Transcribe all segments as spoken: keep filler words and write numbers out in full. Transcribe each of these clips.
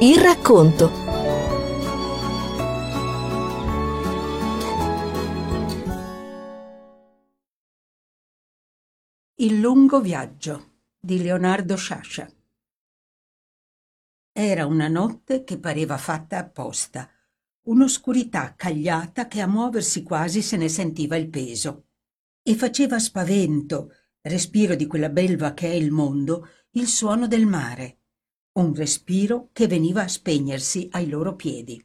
Il racconto. Il lungo viaggio di Leonardo Sciascia. Era una notte che pareva fatta apposta, un'oscurità cagliata che a muoversi quasi se ne sentiva il peso. E faceva spavento, respiro di quella belva che è il mondo, il suono del mare, un respiro che veniva a spegnersi ai loro piedi.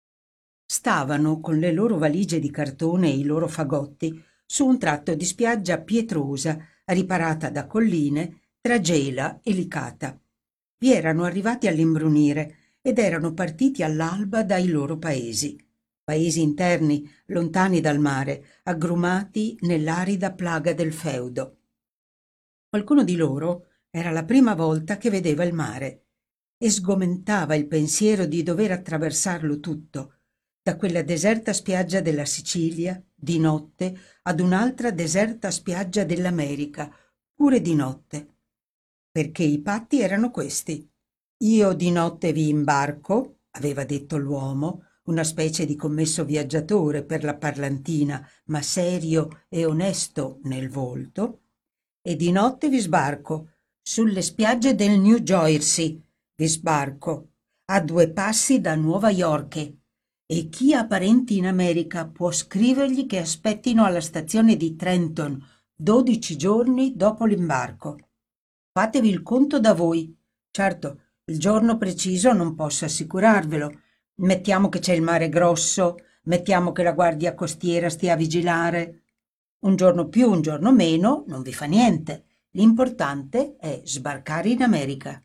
Stavano con le loro valigie di cartone e i loro fagotti su un tratto di spiaggia pietrosa, riparata da colline, tra Gela e Licata. Vi erano arrivati all'imbrunire ed erano partiti all'alba dai loro paesi. Paesi interni, lontani dal mare, aggrumati nell'arida plaga del feudo. Qualcuno di loro era la prima volta che vedeva il mare e sgomentava il pensiero di dover attraversarlo tutto, da quella deserta spiaggia della Sicilia, di notte, ad un'altra deserta spiaggia dell'America, pure di notte. Perché i patti erano questi. Io di notte vi imbarco, aveva detto l'uomo, una specie di commesso viaggiatore per la parlantina, ma serio e onesto nel volto, e di notte vi sbarco, sulle spiagge del New Jersey, vi sbarco, a due passi da Nuova York, e chi ha parenti in America può scrivergli che aspettino alla stazione di Trenton dodici giorni dopo l'imbarco. Fatevi il conto da voi. Certo, il giorno preciso non posso assicurarvelo. Mettiamo che c'è il mare grosso, mettiamo che la guardia costiera stia a vigilare. Un giorno più, un giorno meno, non vi fa niente. L'importante è sbarcare in America.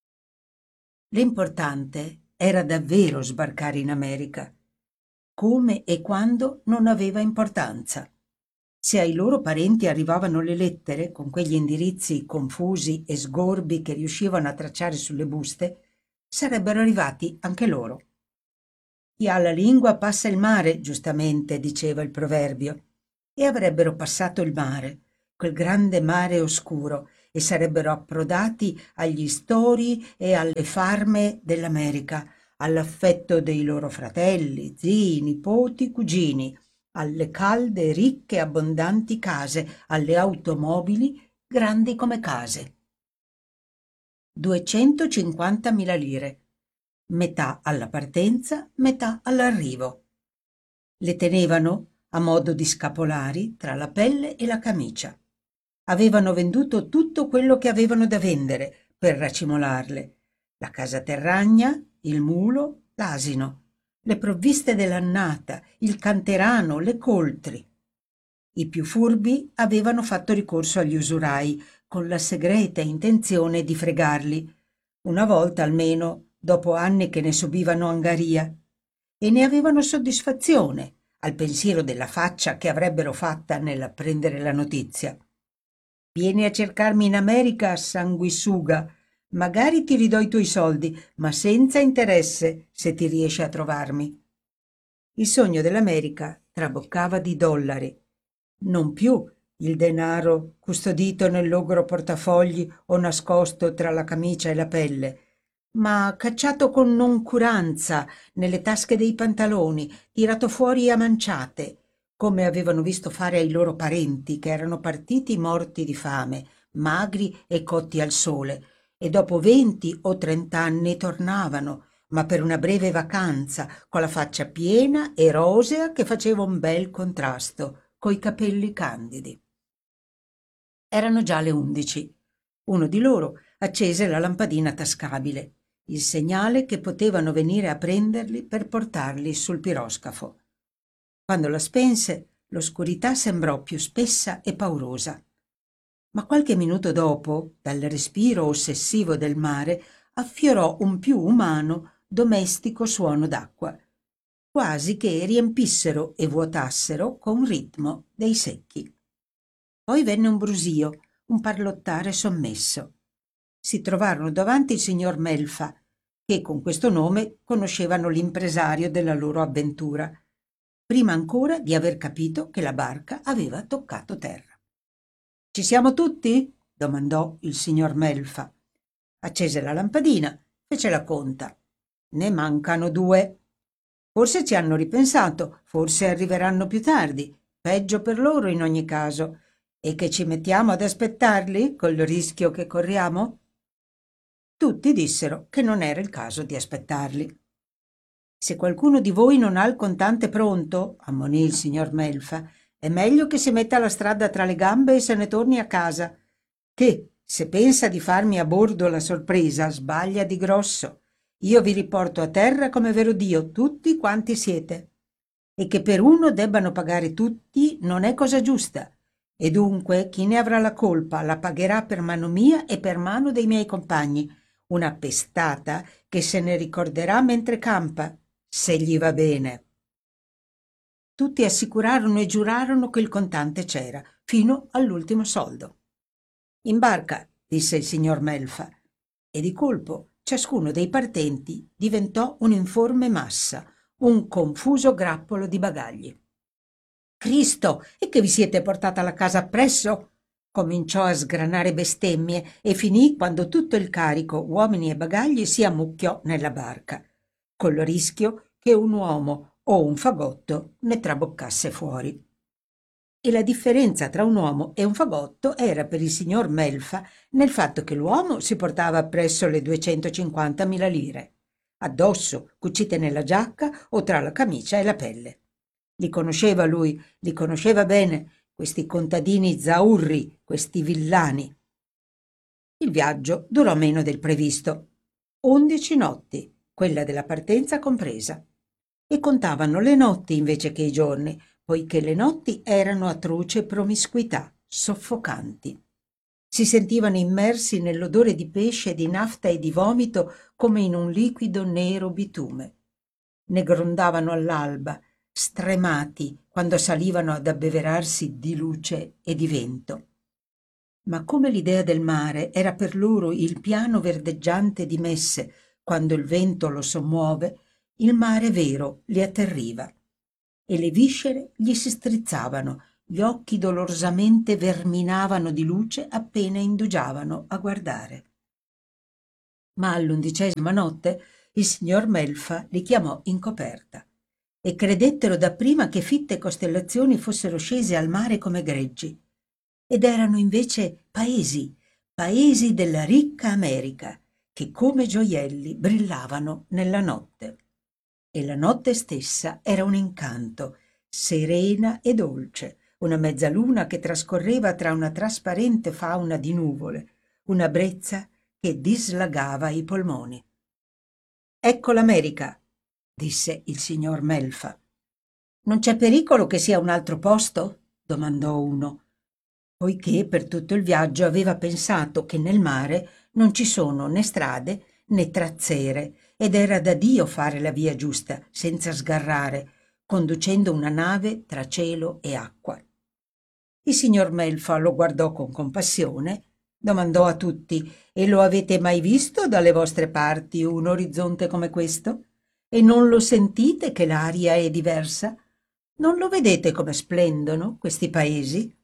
L'importante era davvero sbarcare in America. Come e quando non aveva importanza. Se ai loro parenti arrivavano le lettere, con quegli indirizzi confusi e sgorbi che riuscivano a tracciare sulle buste, sarebbero arrivati anche loro. Chi ha la lingua passa il mare, giustamente diceva il proverbio, e avrebbero passato il mare, quel grande mare oscuro, e sarebbero approdati agli stori e alle farme dell'America, all'affetto dei loro fratelli, zii, nipoti, cugini, alle calde, ricche, abbondanti case, alle automobili grandi come case. duecentocinquantamila lire, metà alla partenza, metà all'arrivo. Le tenevano a modo di scapolari tra la pelle e la camicia. Avevano venduto tutto quello che avevano da vendere per racimolarle: la casa terragna, il mulo, l'asino, le provviste dell'annata, il canterano, le coltri. I più furbi avevano fatto ricorso agli usurai con la segreta intenzione di fregarli, una volta almeno, dopo anni che ne subivano angaria, e ne avevano soddisfazione al pensiero della faccia che avrebbero fatta nell'apprendere la notizia. Vieni a cercarmi in America, sanguisuga. Magari ti ridò i tuoi soldi, ma senza interesse se ti riesci a trovarmi. Il sogno dell'America traboccava di dollari. Non più il denaro custodito nel logoro portafogli o nascosto tra la camicia e la pelle, ma cacciato con noncuranza nelle tasche dei pantaloni, tirato fuori a manciate, come avevano visto fare ai loro parenti che erano partiti morti di fame, magri e cotti al sole, e dopo venti o trent'anni tornavano, ma per una breve vacanza, con la faccia piena e rosea che faceva un bel contrasto coi capelli candidi. Erano già le undici. Uno di loro accese la lampadina tascabile, il segnale che potevano venire a prenderli per portarli sul piroscafo. Quando la spense, l'oscurità sembrò più spessa e paurosa. Ma qualche minuto dopo, dal respiro ossessivo del mare, affiorò un più umano, domestico suono d'acqua, quasi che riempissero e vuotassero con ritmo dei secchi. Poi venne un brusio, un parlottare sommesso. Si trovarono davanti il signor Melfa, che con questo nome conoscevano l'impresario della loro avventura, prima ancora di aver capito che la barca aveva toccato terra. «Ci siamo tutti?» domandò il signor Melfa. Accese la lampadina, fece la conta. Ne mancano due. Forse ci hanno ripensato, forse arriveranno più tardi. Peggio per loro in ogni caso. E che ci mettiamo ad aspettarli, col rischio che corriamo? Tutti dissero che non era il caso di aspettarli. Se qualcuno di voi non ha il contante pronto, ammonì il signor Melfa, è meglio che si metta la strada tra le gambe e se ne torni a casa. Che, se pensa di farmi a bordo la sorpresa, sbaglia di grosso. Io vi riporto a terra come vero Dio, tutti quanti siete. E che per uno debbano pagare tutti non è cosa giusta. E dunque chi ne avrà la colpa la pagherà per mano mia e per mano dei miei compagni. Una pestata che se ne ricorderà mentre campa, se gli va bene. Tutti assicurarono e giurarono che il contante c'era, fino all'ultimo soldo. In barca, disse il signor Melfa, e di colpo ciascuno dei partenti diventò un'informe massa, un confuso grappolo di bagagli. Cristo, e che vi siete portata la casa appresso? Cominciò a sgranare bestemmie e finì quando tutto il carico, uomini e bagagli, si ammucchiò nella barca, col rischio che un uomo o un fagotto ne traboccasse fuori. E la differenza tra un uomo e un fagotto era per il signor Melfa nel fatto che l'uomo si portava appresso le duecentocinquantamila lire, addosso, cucite nella giacca o tra la camicia e la pelle. Li conosceva lui, li conosceva bene, questi contadini zaurri, questi villani. Il viaggio durò meno del previsto, undici notti, quella della partenza compresa, e contavano le notti invece che i giorni, poiché le notti erano a truce promiscuità, soffocanti. Si sentivano immersi nell'odore di pesce, di nafta e di vomito come in un liquido nero bitume. Ne grondavano all'alba, stremati quando salivano ad abbeverarsi di luce e di vento. Ma come l'idea del mare era per loro il piano verdeggiante di Messe, quando il vento lo sommuove, il mare vero li atterriva e le viscere gli si strizzavano, gli occhi dolorosamente verminavano di luce appena indugiavano a guardare. Ma all'undicesima notte il signor Melfa li chiamò in coperta e credettero dapprima che fitte costellazioni fossero scese al mare come greggi. Ed erano invece paesi, paesi della ricca America, che come gioielli brillavano nella notte. E la notte stessa era un incanto, serena e dolce, una mezzaluna che trascorreva tra una trasparente fauna di nuvole, una brezza che dislagava i polmoni. «Ecco l'America», disse il signor Melfa. «Non c'è pericolo che sia un altro posto?» domandò uno, poiché per tutto il viaggio aveva pensato che nel mare non ci sono né strade né trazzere ed era da Dio fare la via giusta, senza sgarrare, conducendo una nave tra cielo e acqua. Il signor Melfa lo guardò con compassione, domandò a tutti: «E lo avete mai visto dalle vostre parti un orizzonte come questo? E non lo sentite che l'aria è diversa? Non lo vedete come splendono questi paesi?»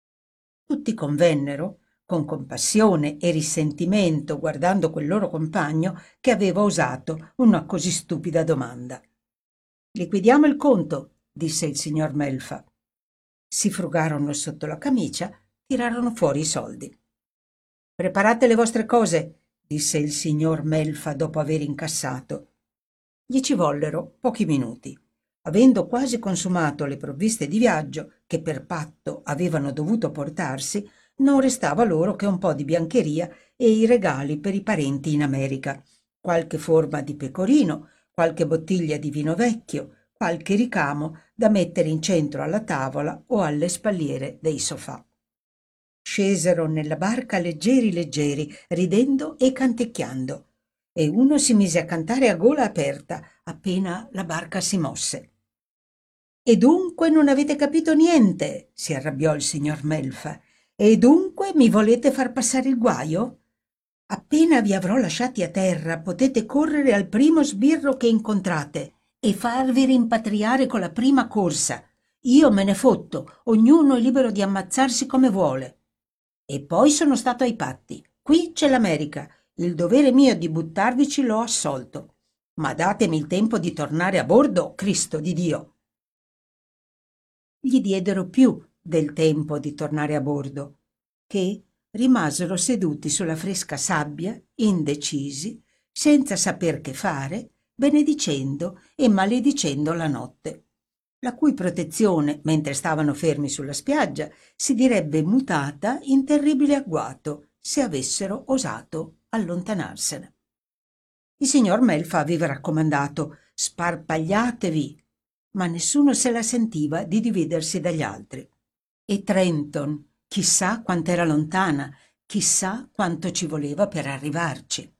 Tutti convennero, con compassione e risentimento, guardando quel loro compagno che aveva osato una così stupida domanda. «Liquidiamo il conto», disse il signor Melfa. Si frugarono sotto la camicia, tirarono fuori i soldi. «Preparate le vostre cose», disse il signor Melfa dopo aver incassato. Gli ci vollero pochi minuti. Avendo quasi consumato le provviste di viaggio che per patto avevano dovuto portarsi, non restava loro che un po' di biancheria e i regali per i parenti in America, qualche forma di pecorino, qualche bottiglia di vino vecchio, qualche ricamo da mettere in centro alla tavola o alle spalliere dei sofà. Scesero nella barca leggeri leggeri, ridendo e canticchiando, e uno si mise a cantare a gola aperta appena la barca si mosse. «E dunque non avete capito niente?» si arrabbiò il signor Melfa. «E dunque mi volete far passare il guaio? Appena vi avrò lasciati a terra potete correre al primo sbirro che incontrate e farvi rimpatriare con la prima corsa. Io me ne fotto, ognuno è libero di ammazzarsi come vuole. E poi sono stato ai patti. Qui c'è l'America. Il dovere mio di buttarvici l'ho assolto. ma datemi il tempo di tornare a bordo, Cristo di Dio. Gli diedero più del tempo di tornare a bordo, che rimasero seduti sulla fresca sabbia, indecisi, senza saper che fare, benedicendo e maledicendo la notte, la cui protezione, mentre stavano fermi sulla spiaggia, si direbbe mutata in terribile agguato se avessero osato allontanarsene. Il signor Melfa aveva raccomandato «Sparpagliatevi», ma nessuno se la sentiva di dividersi dagli altri. E Trenton, chissà quant'era lontana, chissà quanto ci voleva per arrivarci.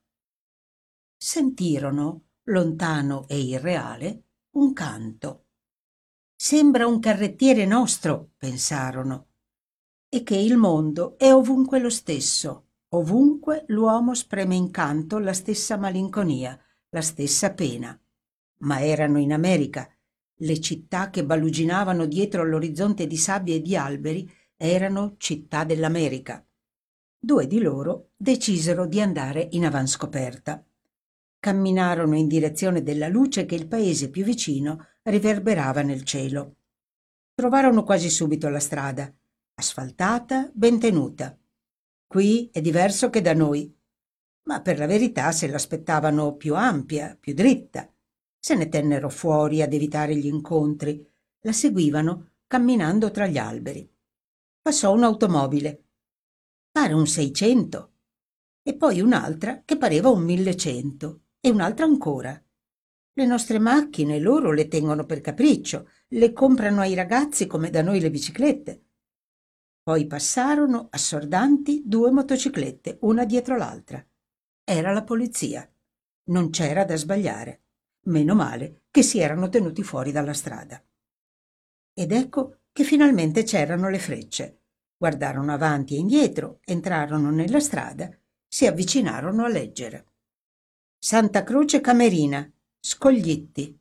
Sentirono, lontano e irreale, un canto. «Sembra un carrettiere nostro», pensarono, e che il mondo è ovunque lo stesso. Ovunque l'uomo spreme in canto la stessa malinconia, la stessa pena. Ma erano in America. Le città che baluginavano dietro all'orizzonte di sabbie e di alberi erano città dell'America. Due di loro decisero di andare in avanscoperta. Camminarono in direzione della luce che il paese più vicino riverberava nel cielo. Trovarono quasi subito la strada, asfaltata, ben tenuta. Qui è diverso che da noi, ma per la verità se l'aspettavano più ampia, più dritta. Se ne tennero fuori ad evitare gli incontri, la seguivano camminando tra gli alberi. Passò un'automobile, pare un seicento, e poi un'altra che pareva un millecento, e un'altra ancora. Le nostre macchine loro le tengono per capriccio, le comprano ai ragazzi come da noi le biciclette. Poi passarono, assordanti, due motociclette, una dietro l'altra. Era la polizia. Non c'era da sbagliare. Meno male che si erano tenuti fuori dalla strada. Ed ecco che finalmente c'erano le frecce. Guardarono avanti e indietro, entrarono nella strada, si avvicinarono a leggere. Santa Croce Camerina, Scoglitti.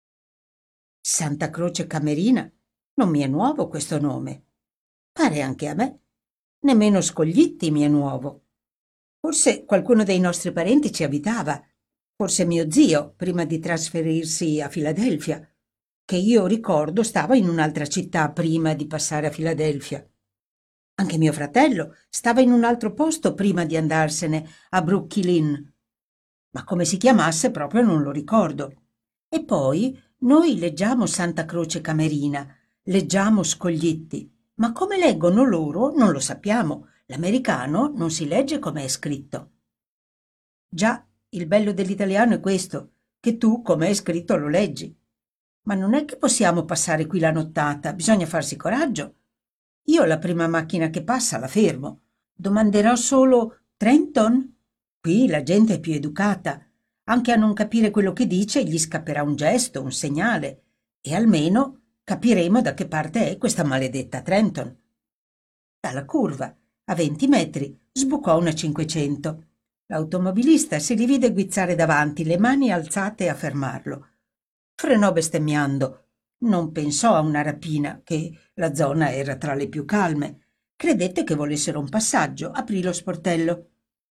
Santa Croce Camerina? Non mi è nuovo questo nome. Pare anche a me. Nemmeno Scoglitti mi è nuovo. Forse qualcuno dei nostri parenti ci abitava. Forse mio zio, prima di trasferirsi a Filadelfia, che io ricordo stava in un'altra città prima di passare a Filadelfia. Anche mio fratello stava in un altro posto prima di andarsene a Brooklyn. Ma come si chiamasse proprio non lo ricordo. E poi noi leggiamo Santa Croce Camerina, leggiamo Scoglitti, ma come leggono loro non lo sappiamo. L'americano non si legge come è scritto. Già, il bello dell'italiano è questo, che tu, come è scritto, lo leggi. Ma non è che possiamo passare qui la nottata, bisogna farsi coraggio. Io la prima macchina che passa la fermo. Domanderò solo «Trenton?» Qui la gente è più educata. Anche a non capire quello che dice gli scapperà un gesto, un segnale, e almeno capiremo da che parte è questa maledetta Trenton. Dalla curva, a venti metri, sbucò una cinquecento. L'automobilista si li vide guizzare davanti, le mani alzate a fermarlo. Frenò bestemmiando. Non pensò a una rapina, che la zona era tra le più calme. Credette che volessero un passaggio, aprì lo sportello.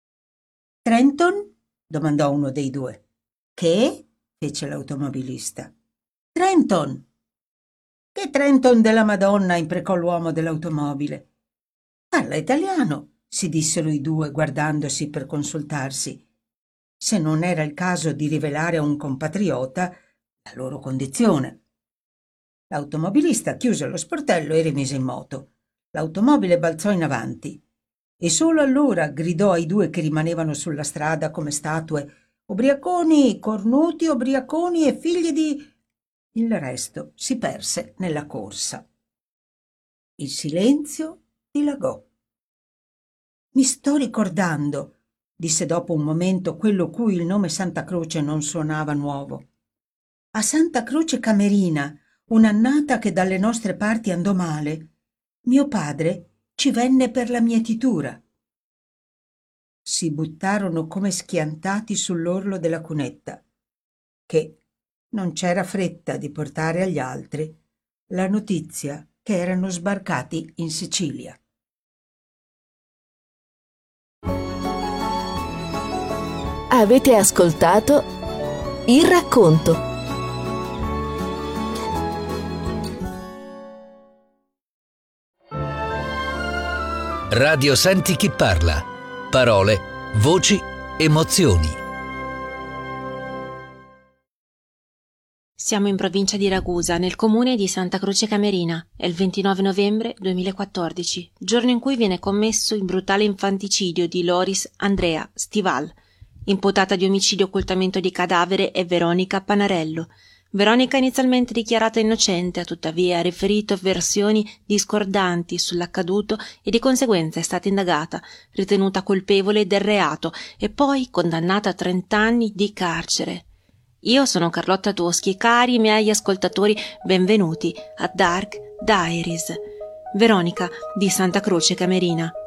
«Trenton?» domandò uno dei due. «Che?» fece l'automobilista. «Trenton!» «Che Trenton della Madonna?» imprecò l'uomo dell'automobile. «Parla italiano», si dissero i due guardandosi per consultarsi. Se non era il caso di rivelare a un compatriota la loro condizione. L'automobilista chiuse lo sportello e rimise in moto. L'automobile balzò in avanti e solo allora gridò ai due che rimanevano sulla strada come statue: «Ubriaconi, cornuti, ubriaconi e figli di...» Il resto si perse nella corsa. Il silenzio dilagò. «Mi sto ricordando», disse dopo un momento quello cui il nome Santa Croce non suonava nuovo. «A Santa Croce Camerina, un'annata che dalle nostre parti andò male, mio padre ci venne per la mietitura». Si buttarono come schiantati sull'orlo della cunetta, che non c'era fretta di portare agli altri la notizia che erano sbarcati in Sicilia. Avete ascoltato Il racconto. Radio Senti chi parla. Parole, voci, emozioni. Siamo in provincia di Ragusa, nel comune di Santa Croce Camerina. È il ventinove novembre duemilaquattordici, giorno in cui viene commesso il brutale infanticidio di Loris Andrea Stival. Imputata di omicidio occultamento di cadavere è Veronica Panarello. Veronica, inizialmente dichiarata innocente, ha tuttavia riferito versioni discordanti sull'accaduto e di conseguenza è stata indagata, ritenuta colpevole del reato e poi condannata a trenta anni di carcere. Io sono Carlotta Toschi e cari miei ascoltatori, benvenuti a Dark Diaries. Veronica di Santa Croce Camerina.